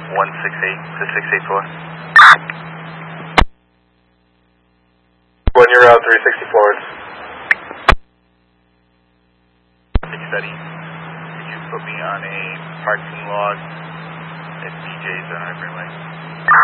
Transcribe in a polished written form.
168 to 684. When you're out 360 forwards. Study. Could you put me on a parking log at BJ's on our freeway?